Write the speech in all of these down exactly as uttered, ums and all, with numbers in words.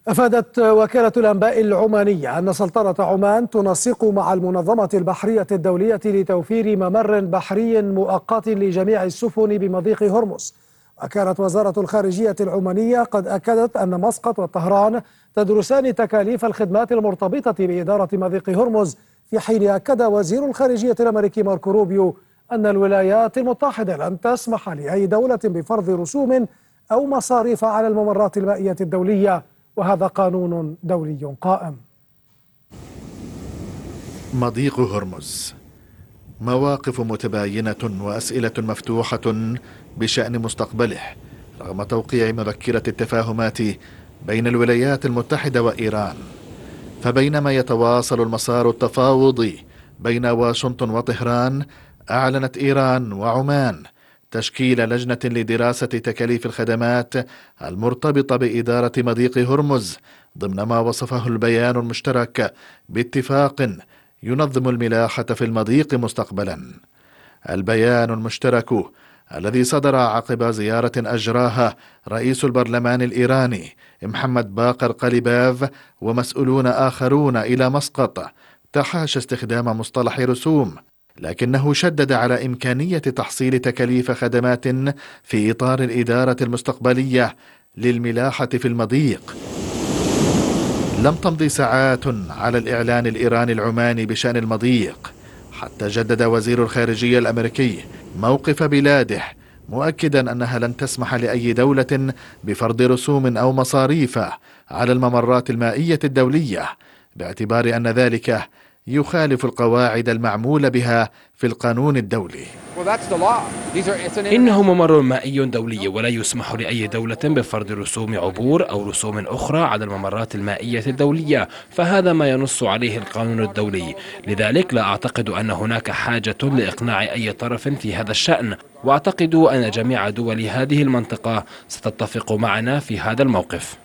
أفادت وكالة الأنباء العمانية أن سلطنة عمان تنسق مع المنظمة البحرية الدولية لتوفير ممر بحري مؤقت لجميع السفن بمضيق هرمز. وكانت وزارة الخارجية العمانية قد أكدت أن مسقط وطهران تدرسان تكاليف الخدمات المرتبطة بإدارة مضيق هرمز، في حين أكد وزير الخارجية الأمريكي ماركو روبيو أن الولايات المتحدة لن تسمح لأي دولة بفرض رسوم أو مصاريف على الممرات المائية الدولية، وهذا قانون دولي قائم. مضيق هرمز، مواقف متباينة وأسئلة مفتوحة بشأن مستقبله رغم توقيع مذكرة التفاهمات بين الولايات المتحدة وإيران. فبينما يتواصل المسار التفاوضي بين واشنطن وطهران، أعلنت إيران وعمان تشكيل لجنة لدراسة تكاليف الخدمات المرتبطة بإدارة مضيق هرمز ضمن ما وصفه البيان المشترك باتفاق ينظم الملاحة في المضيق مستقبلا. البيان المشترك الذي صدر عقب زيارة أجراها رئيس البرلمان الإيراني محمد باقر قليباف ومسؤولون آخرون إلى مسقط تحاشى استخدام مصطلح رسوم، لكنه شدد على إمكانية تحصيل تكاليف خدمات في إطار الإدارة المستقبلية للملاحة في المضيق. لم تمضي ساعات على الإعلان الإيراني العماني بشأن المضيق حتى جدد وزير الخارجية الأمريكي موقف بلاده، مؤكدا أنها لن تسمح لأي دولة بفرض رسوم أو مصاريف على الممرات المائية الدولية، باعتبار أن ذلك يخالف القواعد المعمول بها في القانون الدولي. إنه ممر مائي دولي، ولا يسمح لأي دولة بفرض رسوم عبور أو رسوم أخرى على الممرات المائية الدولية، فهذا ما ينص عليه القانون الدولي. لذلك لا أعتقد أن هناك حاجة لإقناع أي طرف في هذا الشأن، وأعتقد أن جميع دول هذه المنطقة ستتفق معنا في هذا الموقف.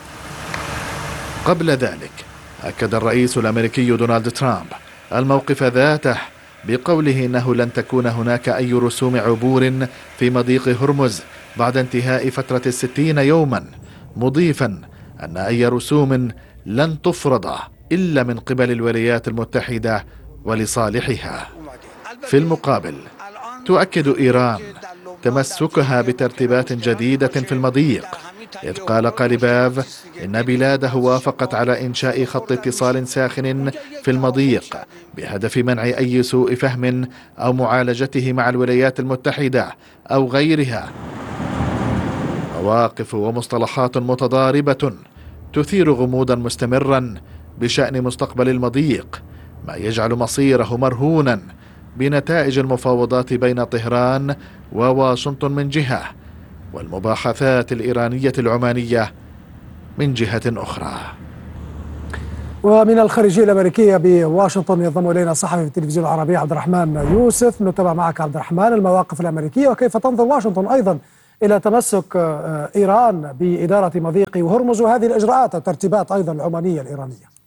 قبل ذلك أكد الرئيس الأمريكي دونالد ترامب الموقف ذاته بقوله إنه لن تكون هناك أي رسوم عبور في مضيق هرمز بعد انتهاء فترة الستين يوما، مضيفا أن أي رسوم لن تفرض إلا من قبل الولايات المتحدة ولصالحها. في المقابل تؤكد إيران تمسكها بترتيبات جديدة في المضيق، إذ قال قليباف إن بلاده وافقت على إنشاء خط اتصال ساخن في المضيق بهدف منع أي سوء فهم أو معالجته مع الولايات المتحدة أو غيرها. مواقف ومصطلحات متضاربة تثير غموضا مستمرا بشأن مستقبل المضيق، ما يجعل مصيره مرهونا بنتائج المفاوضات بين طهران وواشنطن من جهة، والمباحثات الإيرانية العمانية من جهة أخرى. ومن الخارجية الأمريكية بواشنطن ينضم إلينا صحفي في التلفزيون العربي عبد الرحمن يوسف. نتابع معك عبد الرحمن المواقف الأمريكية وكيف تنظر واشنطن أيضا إلى تمسك إيران بإدارة مضيق هرمز وهذه الإجراءات والترتيبات أيضا العمانية الإيرانية.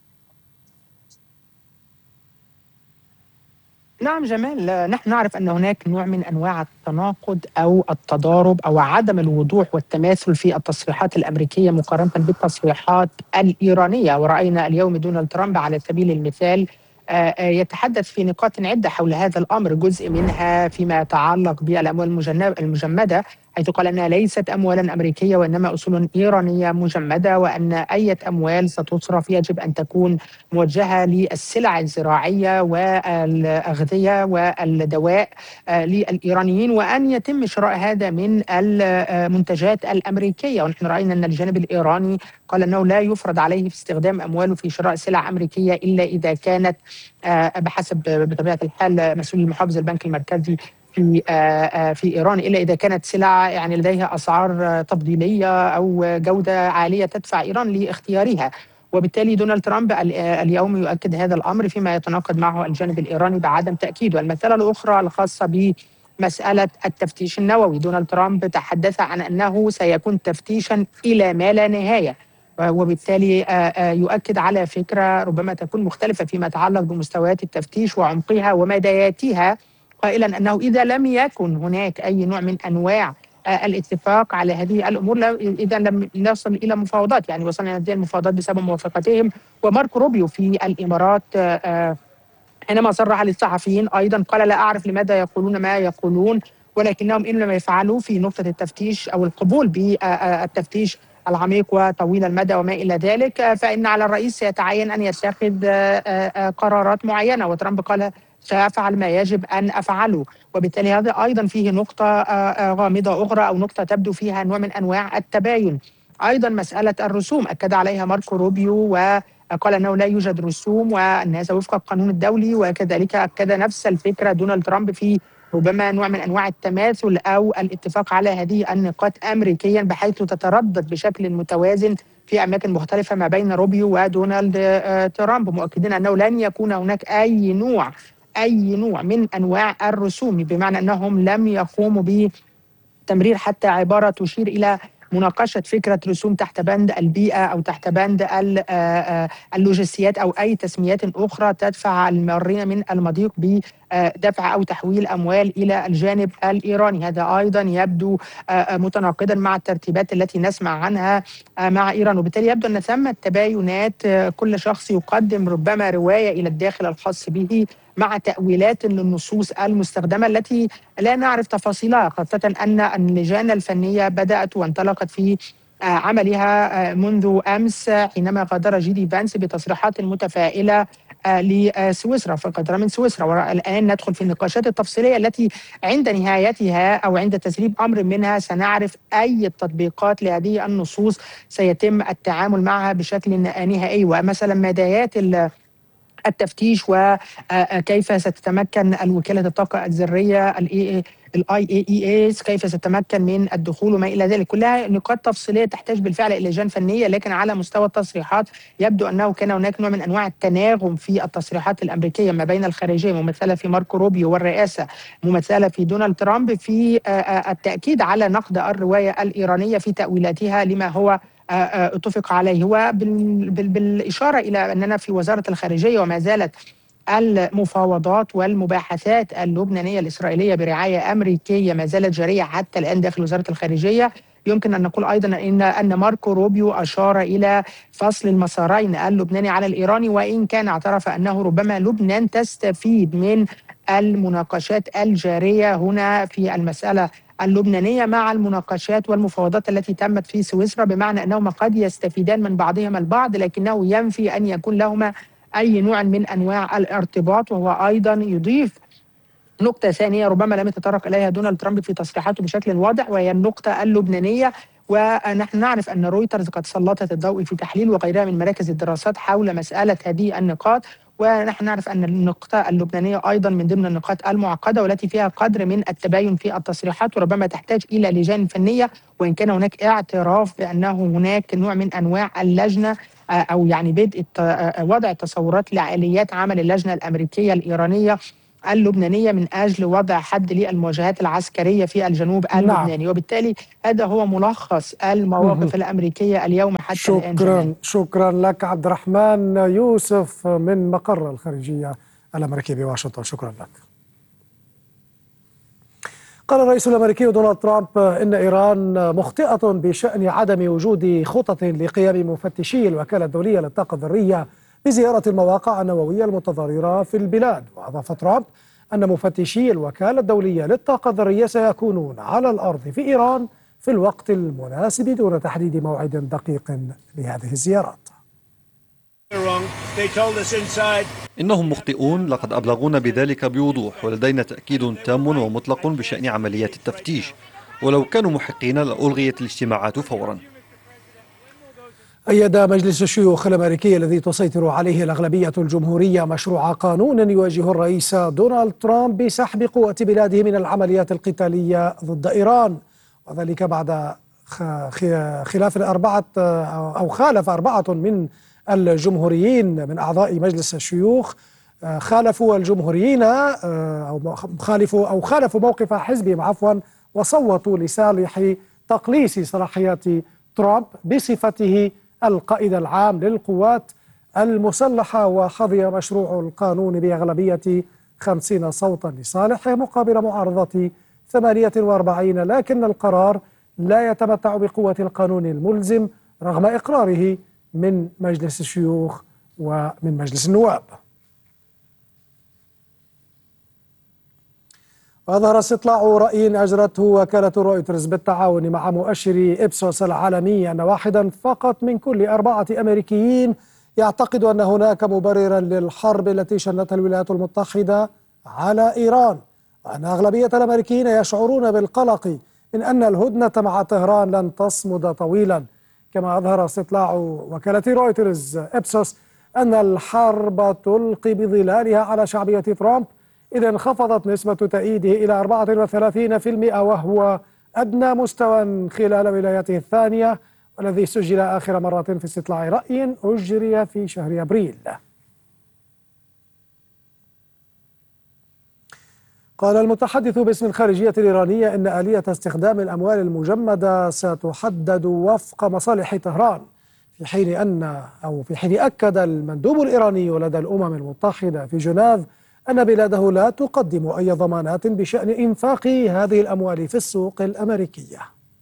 نعم جمال، نحن نعرف أن هناك نوع من أنواع التناقض أو التضارب أو عدم الوضوح والتماثل في التصريحات الأمريكية مقارنة بالتصريحات الإيرانية. ورأينا اليوم دونالد ترامب على سبيل المثال يتحدث في نقاط عدة حول هذا الأمر، جزء منها فيما يتعلق بالأموال المجمدة، حيث قال أنها ليست أموالا أمريكية وإنما أصول إيرانية مجمدة، وأن أي أموال ستصرف يجب أن تكون موجهة للسلع الزراعية والأغذية والدواء للإيرانيين، وأن يتم شراء هذا من المنتجات الأمريكية. ونحن رأينا أن الجانب الإيراني قال أنه لا يفرض عليه في استخدام أمواله في شراء سلع أمريكية إلا إذا كانت بحسب بطبيعة الحال مسؤول المحافظ البنك المركزي في في إيران، إلا إذا كانت سلع يعني لديها أسعار تفضيلية أو جودة عالية تدفع إيران لاختيارها. وبالتالي دونالد ترامب اليوم يؤكد هذا الأمر فيما يتناقض معه الجانب الإيراني بعدم تأكيده. المسألة الأخرى الخاصة بمسألة التفتيش النووي، دونالد ترامب تحدث عن أنه سيكون تفتيشا إلى ما لا نهاية، وبالتالي يؤكد على فكرة ربما تكون مختلفة فيما يتعلق بمستويات التفتيش وعمقها ومداياتها، قائلا أنه إذا لم يكن هناك أي نوع من أنواع الاتفاق على هذه الأمور إذا لم نصل إلى مفاوضات. يعني وصلنا إلى هذه المفاوضات بسبب موافقتهم. وماركو روبيو في الإمارات حينما صرح للصحفيين أيضا قال: لا أعرف لماذا يقولون ما يقولون، ولكنهم إن لم يفعلوا في نقطة التفتيش أو القبول بالتفتيش العميق وطويل المدى وما إلى ذلك، فإن على الرئيس سيتعين أن يتخذ قرارات معينة. وترامب قال: سأفعل ما يجب أن أفعله. وبالتالي هذا أيضا فيه نقطة غامضة أخرى أو نقطة تبدو فيها نوع من أنواع التباين. أيضا مسألة الرسوم أكد عليها ماركو روبيو وقال أنه لا يوجد رسوم وأن هذا وفق القانون الدولي. وكذلك أكد نفس الفكرة دونالد ترامب في ربما نوع من أنواع التماثل أو الاتفاق على هذه النقاط أمريكيا، بحيث تتردد بشكل متوازن في أماكن مختلفة ما بين روبيو ودونالد ترامب، مؤكدين أنه لن يكون هناك أي نوع أي نوع من أنواع الرسوم، بمعنى أنهم لم يقوموا بتمرير حتى عبارة تشير إلى مناقشة فكرة رسوم تحت بند البيئة أو تحت بند اللوجستيات أو أي تسميات أخرى تدفع المارين من المضيق بدفع أو تحويل أموال إلى الجانب الإيراني. هذا أيضا يبدو متناقضا مع الترتيبات التي نسمع عنها مع إيران. وبالتالي يبدو أن ثمة تباينات، كل شخص يقدم ربما رواية إلى الداخل الخاص به مع تأويلات للنصوص المستخدمة التي لا نعرف تفاصيلها، خاصة أن اللجان الفنية بدأت وانطلقت في عملها منذ أمس حينما غادر جيدي فانس بتصريحات متفائلة لسويسرا في القادرة من سويسرا. والآن ندخل في النقاشات التفصيلية التي عند نهايتها أو عند تسريب أمر منها سنعرف أي التطبيقات لهذه النصوص سيتم التعامل معها بشكل نهائي، ومثلا مدايات التفتيش وكيف ستتمكن الوكالة الطاقة الذرية الاي اي اي كيف ستتمكن من الدخول وما الى ذلك. كلها نقاط تفصيليه تحتاج بالفعل الى لجان فنيه، لكن على مستوى التصريحات يبدو انه كان هناك نوع من انواع التناغم في التصريحات الامريكيه ما بين الخارجيه ممثله في ماركو روبيو والرئاسه ممثله في دونالد ترامب في التاكيد على نقد الروايه الايرانيه في تاويلاتها لما هو اتفق عليه. وبالإشارة إلى أننا في وزارة الخارجية وما زالت المفاوضات والمباحثات اللبنانية الإسرائيلية برعاية أمريكية ما زالت جارية حتى الآن داخل وزارة الخارجية. يمكن أن نقول أيضا إن أن ماركو روبيو أشار إلى فصل المسارين اللبناني على الإيراني، وإن كان اعترف أنه ربما لبنان تستفيد من المناقشات الجارية هنا في المسألة اللبنانية مع المناقشات والمفاوضات التي تمت في سويسرا، بمعنى أنهما قد يستفيدان من بعضهما البعض، لكنه ينفي أن يكون لهما أي نوع من أنواع الارتباط. وهو أيضا يضيف نقطة ثانية ربما لم يتطرق إليها دونالد ترامب في تصريحاته بشكل واضح، وهي النقطة اللبنانية. ونحن نعرف أن رويترز قد سلطت الضوء في تحليل وغيرها من مراكز الدراسات حول مسألة هذه النقاط، ونحن نعرف أن النقطة اللبنانية أيضا من ضمن النقاط المعقدة والتي فيها قدر من التباين في التصريحات وربما تحتاج إلى لجان فنية، وإن كان هناك اعتراف بأنه هناك نوع من أنواع اللجنة أو يعني بدء وضع تصورات لآليات عمل اللجنة الأمريكية الإيرانية اللبنانية من أجل وضع حد للمواجهات العسكرية في الجنوب اللبناني. نعم. وبالتالي هذا هو ملخص المواقف الأمريكية اليوم حتى شكرا الآن. شكرا شكرا لك عبد الرحمن يوسف من مقر الخارجية الأمريكي بواشنطن. شكرا لك. قال الرئيس الأمريكي دونالد ترامب إن إيران مخطئة بشأن عدم وجود خطط لقيام مفتشي الوكالة الدولية للطاقة الذرية بزيارة المواقع النووية المتضررة في البلاد. وأضاف ترامب أن مفتشي الوكالة الدولية للطاقة الذرية سيكونون على الأرض في إيران في الوقت المناسب دون تحديد موعد دقيق لهذه الزيارات. إنهم مخطئون، لقد أبلغونا بذلك بوضوح، ولدينا تأكيد تام ومطلق بشأن عمليات التفتيش، ولو كانوا محقين لألغيت الاجتماعات فورا. أيد مجلس الشيوخ الأمريكي الذي تسيطر عليه الأغلبية الجمهورية مشروع قانون يواجه الرئيس دونالد ترامب بسحب قوة بلاده من العمليات القتالية ضد إيران، وذلك بعد خلاف أربعة أو خالف أربعة من الجمهوريين من أعضاء مجلس الشيوخ خالفوا الجمهوريين أو خالفوا أو خالفوا موقف حزبهم عفوا وصوتوا لصالح تقليص صلاحيات ترامب بصفته القائد العام للقوات المسلحة. وحظي مشروع القانون بأغلبية خمسين صوتا لصالحه مقابل معارضة ثمانية وأربعين، لكن القرار لا يتمتع بقوة القانون الملزم رغم إقراره من مجلس الشيوخ ومن مجلس النواب. وأظهر استطلاع رأي أجرته وكالة رويترز بالتعاون مع مؤشر إبسوس العالمي أن واحدا فقط من كل أربعة أمريكيين يعتقد أن هناك مبررا للحرب التي شنتها الولايات المتحدة على إيران، وأن أغلبية الأمريكيين يشعرون بالقلق من أن الهدنة مع طهران لن تصمد طويلا. كما أظهر استطلاع وكالة رويترز إبسوس أن الحرب تلقي بظلالها على شعبية ترامب، إذ انخفضت نسبة تأييده إلى أربعة وثلاثين بالمئة، وهو أدنى مستوى خلال ولايته الثانية، والذي سجل آخر مرة في استطلاع رأي أجري في شهر أبريل. قال المتحدث باسم الخارجية الإيرانية إن آلية استخدام الأموال المجمدة ستحدد وفق مصالح طهران، في حين أن أو في حين أكد المندوب الإيراني لدى الأمم المتحدة في جنيف أن بلاده لا تقدم أي ضمانات بشأن إنفاق هذه الأموال في السوق الأمريكية.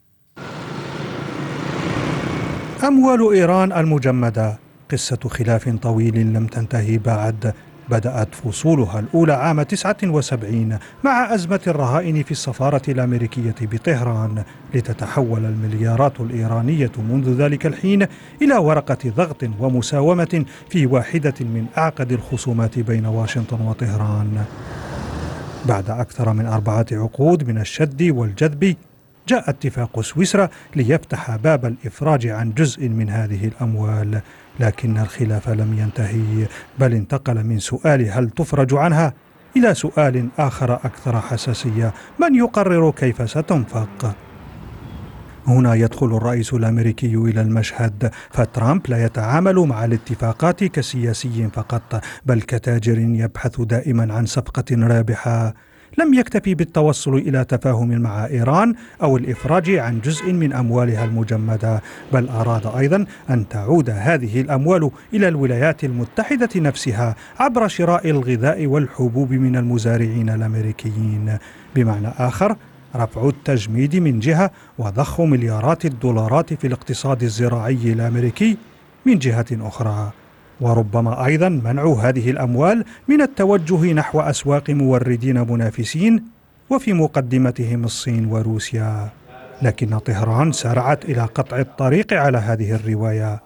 أموال إيران المجمدة قصة خلاف طويل لم تنتهي بعد. بدأت فصولها الأولى عام تسعة وسبعين مع أزمة الرهائن في السفارة الأمريكية بطهران، لتتحول المليارات الإيرانية منذ ذلك الحين إلى ورقة ضغط ومساومة في واحدة من أعقد الخصومات بين واشنطن وطهران. بعد أكثر من أربعة عقود من الشد والجذب، جاء اتفاق سويسرا ليفتح باب الإفراج عن جزء من هذه الأموال، لكن الخلاف لم ينتهي، بل انتقل من سؤال هل تفرج عنها إلى سؤال آخر أكثر حساسية: من يقرر كيف ستنفق؟ هنا يدخل الرئيس الأمريكي إلى المشهد، فترامب لا يتعامل مع الاتفاقات كسياسي فقط، بل كتاجر يبحث دائما عن صفقة رابحة. لم يكتفي بالتوصل إلى تفاهم مع إيران أو الإفراج عن جزء من أموالها المجمدة، بل أراد أيضا أن تعود هذه الأموال إلى الولايات المتحدة نفسها عبر شراء الغذاء والحبوب من المزارعين الأمريكيين. بمعنى آخر، رفع التجميد من جهة وضخ مليارات الدولارات في الاقتصاد الزراعي الأمريكي من جهة أخرى، وربما أيضا منع هذه الأموال من التوجه نحو أسواق موردين منافسين، وفي مقدمتهم الصين وروسيا. لكن طهران سارعت إلى قطع الطريق على هذه الرواية.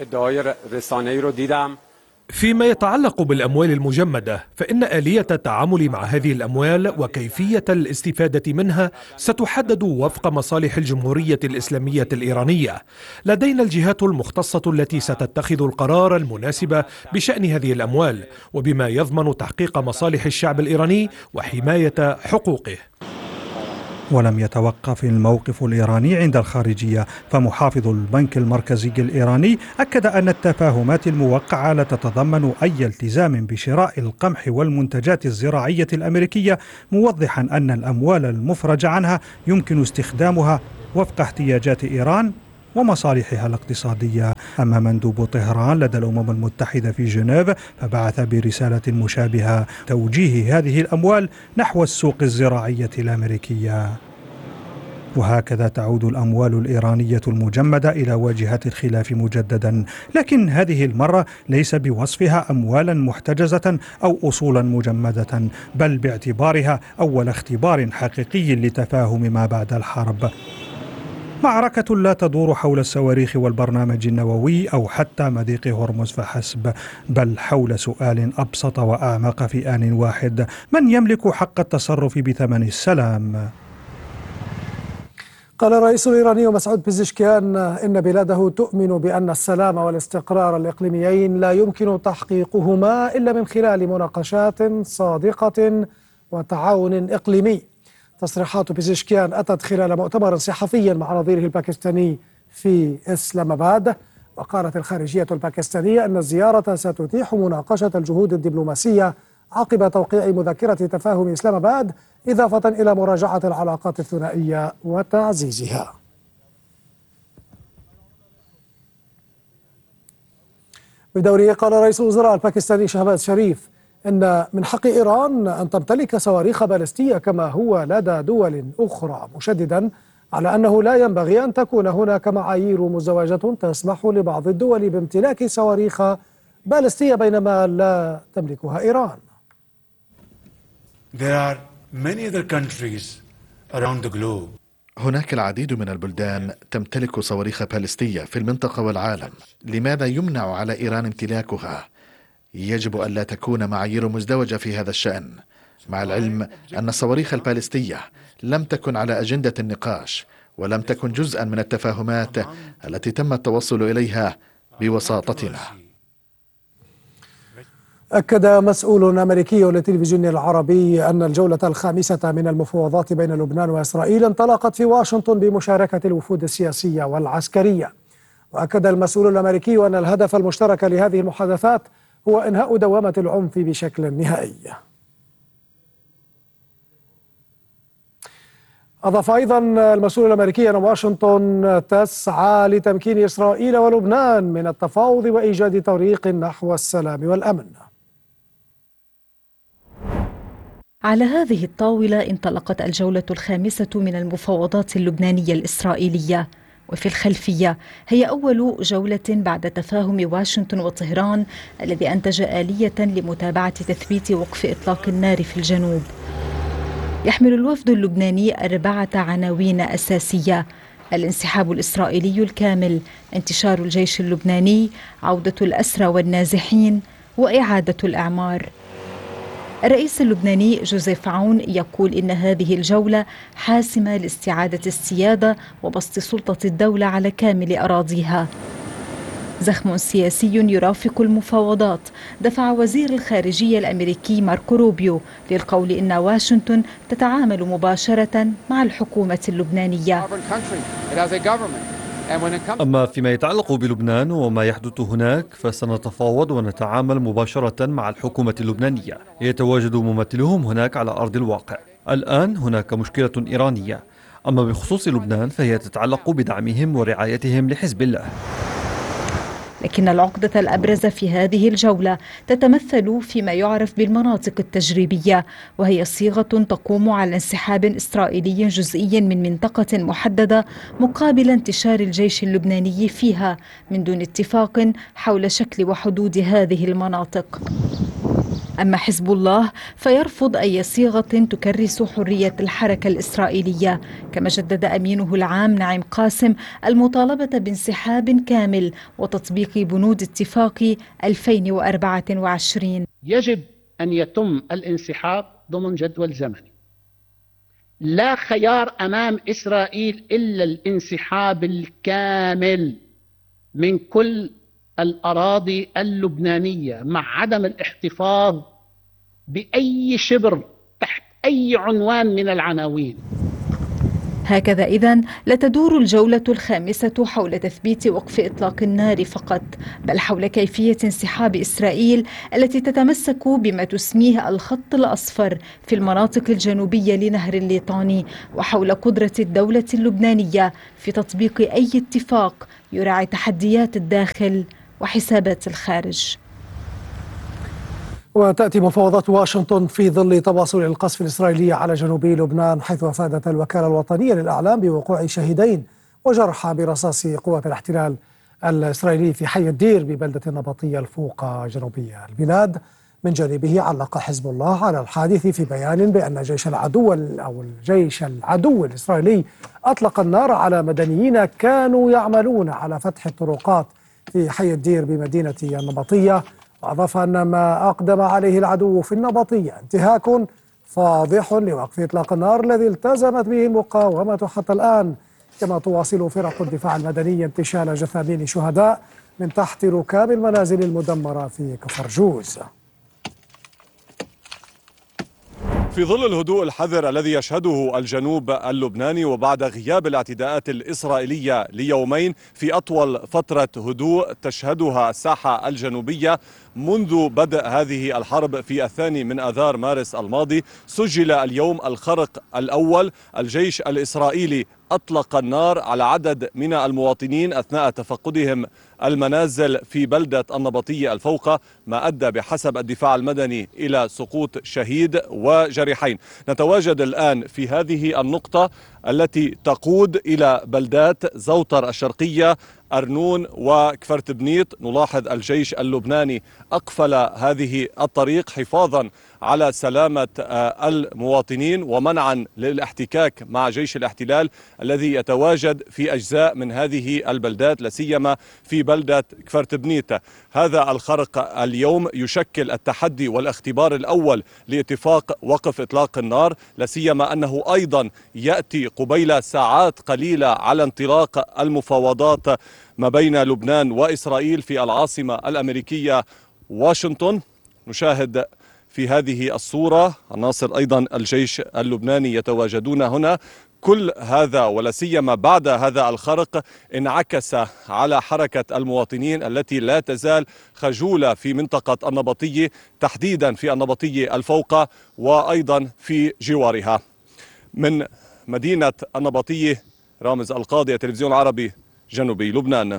فيما يتعلق بالأموال المجمدة، فإن آلية التعامل مع هذه الأموال وكيفية الاستفادة منها ستحدد وفق مصالح الجمهورية الإسلامية الإيرانية. لدينا الجهات المختصة التي ستتخذ القرار المناسب بشأن هذه الأموال، وبما يضمن تحقيق مصالح الشعب الإيراني وحماية حقوقه. ولم يتوقف الموقف الإيراني عند الخارجية، فمحافظ البنك المركزي الإيراني أكد أن التفاهمات الموقعة لا تتضمن أي التزام بشراء القمح والمنتجات الزراعية الأمريكية، موضحا أن الأموال المفرج عنها يمكن استخدامها وفق احتياجات إيران ومصالحها الاقتصادية. أما مندوب طهران لدى الأمم المتحدة في جنيف فبعث برسالة مشابهة توجيه هذه الأموال نحو السوق الزراعية الأمريكية. وهكذا تعود الأموال الإيرانية المجمدة إلى واجهة الخلاف مجددا، لكن هذه المرة ليس بوصفها أموالا محتجزة أو أصولا مجمدة، بل باعتبارها أول اختبار حقيقي لتفاهم ما بعد الحرب. معركة لا تدور حول الصواريخ والبرنامج النووي أو حتى مضيق هرمز فحسب، بل حول سؤال أبسط وأعمق في آن واحد: من يملك حق التصرف بثمن السلام؟ قال الرئيس الإيراني مسعود بيزشكيان إن بلاده تؤمن بأن السلام والاستقرار الإقليميين لا يمكن تحقيقهما إلا من خلال مناقشات صادقة وتعاون إقليمي. تصريحات بيزشكيان أتت خلال مؤتمر صحفي مع نظيره الباكستاني في إسلام آباد. وقالت الخارجية الباكستانية أن الزيارة ستتيح مناقشة الجهود الدبلوماسية عقب توقيع مذكرة تفاهم إسلام آباد، إضافة إلى مراجعة العلاقات الثنائية وتعزيزها. بدوره قال رئيس الوزراء الباكستاني شهباز شريف إن من حق إيران أن تمتلك صواريخ باليستية كما هو لدى دول أخرى، مشددا على أنه لا ينبغي أن تكون هناك معايير مزدوجة تسمح لبعض الدول بامتلاك صواريخ باليستية بينما لا تملكها إيران. There are many other countries around the globe. هناك العديد من البلدان تمتلك صواريخ باليستية في المنطقة والعالم، لماذا يمنع على إيران امتلاكها؟ يجب أن لا تكون معايير مزدوجة في هذا الشأن، مع العلم أن الصواريخ الباليستية لم تكن على أجندة النقاش ولم تكن جزءا من التفاهمات التي تم التوصل إليها بوساطتنا. أكد مسؤول أمريكي للتلفزيون العربي أن الجولة الخامسة من المفاوضات بين لبنان وإسرائيل انطلقت في واشنطن بمشاركة الوفود السياسية والعسكرية. وأكد المسؤول الأمريكي أن الهدف المشترك لهذه المحادثات هو إنهاء دوامة العنف بشكل نهائي. أضاف أيضا المسؤول الأمريكي أن واشنطن تسعى لتمكين إسرائيل ولبنان من التفاوض وإيجاد طريق نحو السلام والأمن. على هذه الطاولة انطلقت الجولة الخامسة من المفاوضات اللبنانية الإسرائيلية، وفي الخلفية هي أول جولة بعد تفاهم واشنطن وطهران الذي أنتج آلية لمتابعة تثبيت وقف إطلاق النار في الجنوب. يحمل الوفد اللبناني أربعة عناوين أساسية: الانسحاب الإسرائيلي الكامل، انتشار الجيش اللبناني، عودة الأسرى والنازحين، وإعادة الإعمار. الرئيس اللبناني جوزيف عون يقول إن هذه الجولة حاسمة لاستعادة السيادة وبسط سلطة الدولة على كامل أراضيها. زخم سياسي يرافق المفاوضات دفع وزير الخارجية الأمريكي ماركو روبيو للقول إن واشنطن تتعامل مباشرة مع الحكومة اللبنانية. أما فيما يتعلق بلبنان وما يحدث هناك فسنتفاوض ونتعامل مباشرة مع الحكومة اللبنانية، يتواجد ممثلهم هناك على أرض الواقع. الآن هناك مشكلة إيرانية، أما بخصوص لبنان فهي تتعلق بدعمهم ورعايتهم لحزب الله. لكن العقدة الأبرز في هذه الجولة تتمثل فيما يعرف بالمناطق التجريبية، وهي صيغة تقوم على انسحاب إسرائيلي جزئي من منطقة محددة مقابل انتشار الجيش اللبناني فيها من دون اتفاق حول شكل وحدود هذه المناطق. أما حزب الله فيرفض أي صيغة تكرس حرية الحركة الإسرائيلية، كما جدد أمينه العام نعيم قاسم المطالبة بانسحاب كامل وتطبيق بنود اتفاق ألفين وأربعة وعشرين. يجب أن يتم الانسحاب ضمن جدول زمني، لا خيار أمام إسرائيل إلا الانسحاب الكامل من كل الأراضي اللبنانية مع عدم الاحتفاظ بأي شبر تحت أي عنوان من العناوين. هكذا إذن لا تدور الجولة الخامسة حول تثبيت وقف إطلاق النار فقط، بل حول كيفية انسحاب إسرائيل التي تتمسك بما تسميه الخط الأصفر في المناطق الجنوبية لنهر الليطاني، وحول قدرة الدولة اللبنانية في تطبيق أي اتفاق يراعي تحديات الداخل وحسابات الخارج. وتأتي مفاوضات واشنطن في ظل تواصل القصف الإسرائيلي على جنوب لبنان، حيث أفادت الوكالة الوطنية للإعلام بوقوع شهيدين وجرحى برصاص قوات الاحتلال الإسرائيلي في حي الدير ببلدة النبطية الفوق جنوبية البلاد. من جانبه علق حزب الله على الحادث في بيان بأن جيش العدو أو الجيش العدو الإسرائيلي أطلق النار على مدنيين كانوا يعملون على فتح الطرقات في حي الدير بمدينة النبطية. وأضاف أن ما أقدم عليه العدو في النبطية انتهاك فاضح لوقف إطلاق النار الذي التزمت به المقاومة حتى الآن، كما تواصل فرق الدفاع المدني انتشال جثامين شهداء من تحت ركام المنازل المدمرة في كفر جوز. في ظل الهدوء الحذر الذي يشهده الجنوب اللبناني وبعد غياب الاعتداءات الإسرائيلية ليومين في أطول فترة هدوء تشهدها الساحة الجنوبية منذ بدء هذه الحرب في الثاني من آذار مارس الماضي، سجل اليوم الخرق الأول. الجيش الإسرائيلي أطلق النار على عدد من المواطنين أثناء تفقدهم المنازل في بلدة النبطية الفوقة، ما أدى بحسب الدفاع المدني إلى سقوط شهيد وجريحين. نتواجد الآن في هذه النقطة التي تقود إلى بلدات زوطر الشرقية، أرنون وكفرت بنيط. نلاحظ الجيش اللبناني أقفل هذه الطريق حفاظا على سلامة المواطنين ومنعا للاحتكاك مع جيش الاحتلال الذي يتواجد في أجزاء من هذه البلدات، لاسيما في بلدة كفرت بنيط. هذا الخرق اليوم يشكل التحدي والاختبار الأول لاتفاق وقف إطلاق النار، لاسيما أنه أيضا يأتي قبيل ساعات قليلة على انطلاق المفاوضات ما بين لبنان وإسرائيل في العاصمة الأمريكية واشنطن. نشاهد في هذه الصورة عناصر أيضا الجيش اللبناني يتواجدون هنا. كل هذا ولا سيما بعد هذا الخرق انعكس على حركة المواطنين التي لا تزال خجولة في منطقة النبطية، تحديدا في النبطية الفوقة وأيضا في جوارها. من مدينة النبطية، رامز القاضي، التلفزيون العربي، جنوبي لبنان.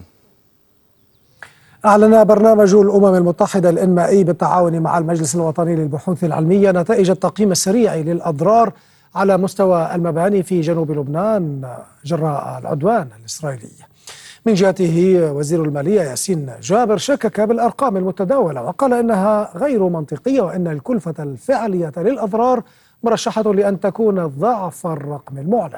أعلن برنامج الأمم المتحدة الإنمائي بالتعاون مع المجلس الوطني للبحوث العلمية نتائج التقييم السريع للأضرار على مستوى المباني في جنوب لبنان جراء العدوان الإسرائيلي. من جهته وزير المالية ياسين جابر شكك بالأرقام المتداولة وقال إنها غير منطقية وإن الكلفة الفعلية للأضرار مرشحة لأن تكون ضعف الرقم المعلن.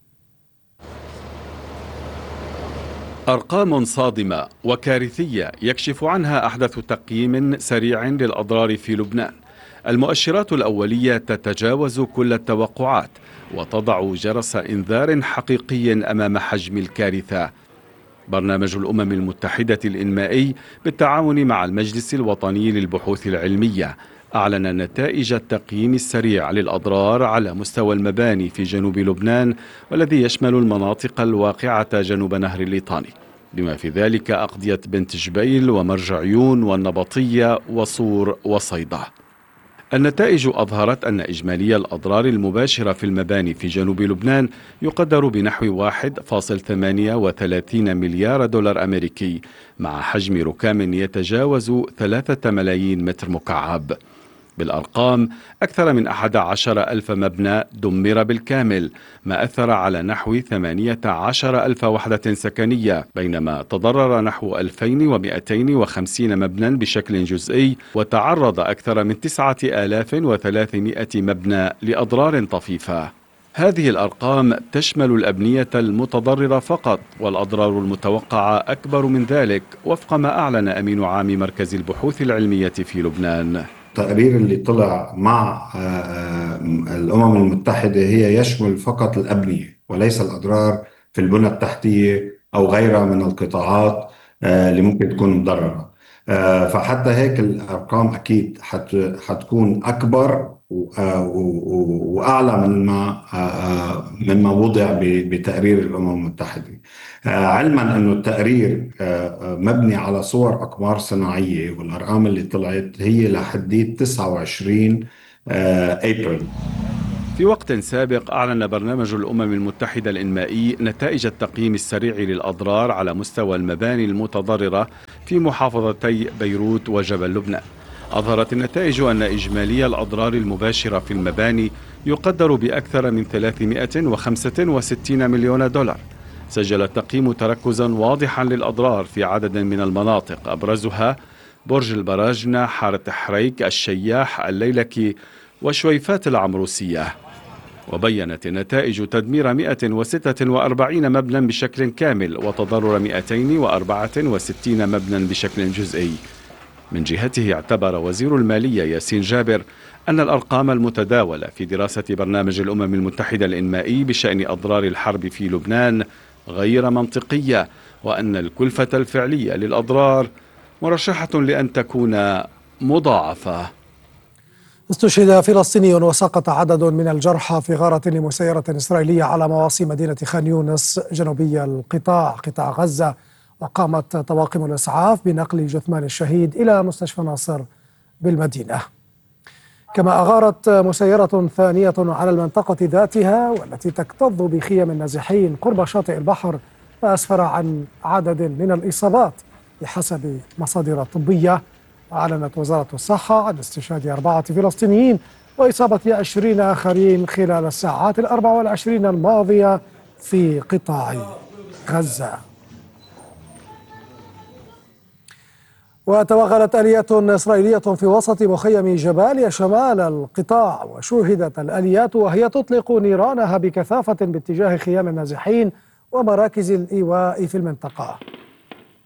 أرقام صادمة وكارثية يكشف عنها أحدث تقييم سريع للأضرار في لبنان. المؤشرات الأولية تتجاوز كل التوقعات وتضع جرس إنذار حقيقي أمام حجم الكارثة. برنامج الأمم المتحدة الإنمائي بالتعاون مع المجلس الوطني للبحوث العلمية أعلن نتائج التقييم السريع للأضرار على مستوى المباني في جنوب لبنان، والذي يشمل المناطق الواقعة جنوب نهر الليطاني، بما في ذلك أقضية بنت جبيل ومرج عيون والنبطية وصور وصيدا. النتائج أظهرت أن إجمالي الأضرار المباشرة في المباني في جنوب لبنان يقدر بنحو واحد فاصلة ثمانية وثلاثين مليار دولار أمريكي، مع حجم ركام يتجاوز ثلاثة ملايين متر مكعب. بالأرقام، أكثر من أحد عشر ألف مبنى دمر بالكامل، ما أثر على نحو ثمانية عشر ألف وحدة سكنية، بينما تضرر نحو ألفين ومئتين وخمسين مبنى بشكل جزئي، وتعرض أكثر من تسعة آلاف وثلاثمئة مبنى لأضرار طفيفة. هذه الأرقام تشمل الأبنية المتضررة فقط، والأضرار المتوقعة أكبر من ذلك وفق ما أعلن أمين عام مركز البحوث العلمية في لبنان. التقرير اللي طلع مع الأمم المتحدة هي يشمل فقط الأبنية وليس الأضرار في البنى التحتية أو غيرها من القطاعات اللي ممكن تكون مضررة. فحتى هيك الأرقام أكيد حتكون أكبر وأعلى مما مما وضع بتقرير الأمم المتحدة، علما أنه التقرير مبني على صور أقمار صناعية، والأرقام اللي طلعت هي لحديد تسعة وعشرين أبريل. في وقت سابق أعلن برنامج الأمم المتحدة الإنمائي نتائج التقييم السريع للأضرار على مستوى المباني المتضررة في محافظتي بيروت وجبل لبنان. أظهرت النتائج أن إجمالي الأضرار المباشرة في المباني يقدر بأكثر من ثلاثمئة وخمسة وستين مليون دولار. سجل التقييم تركزا واضحا للأضرار في عدد من المناطق، أبرزها برج البراجنة، حارة حريك، الشياح، الليلكي وشويفات العمروسية. وبينت النتائج تدمير مئة وستة وأربعين مبنى بشكل كامل وتضرر مئتين وأربعة وستين مبنى بشكل جزئي. من جهته اعتبر وزير المالية ياسين جابر أن الأرقام المتداولة في دراسة برنامج الأمم المتحدة الإنمائي بشأن أضرار الحرب في لبنان غير منطقية، وأن الكلفة الفعلية للأضرار مرشحة لأن تكون مضاعفة. استشهد فلسطيني وسقط عدد من الجرحى في غارة لمسيرة إسرائيلية على مواصي مدينة خان يونس جنوبي القطاع قطاع غزة، وقامت طواقم الإسعاف بنقل جثمان الشهيد إلى مستشفى ناصر بالمدينة. كما أغارت مسيرة ثانية على المنطقة ذاتها والتي تكتظ بخيم النازحين قرب شاطئ البحر، ما أسفر عن عدد من الإصابات بحسب مصادر طبية. أعلنت وزارة الصحة عن استشهاد أربعة فلسطينيين وإصابة عشرين آخرين خلال الساعات الأربع والعشرين الماضية في قطاع غزة. وتوغلت آليات إسرائيلية في وسط مخيم جباليا شمال القطاع، وشوهدت الآليات وهي تطلق نيرانها بكثافة باتجاه خيام النازحين ومراكز الإيواء في المنطقة.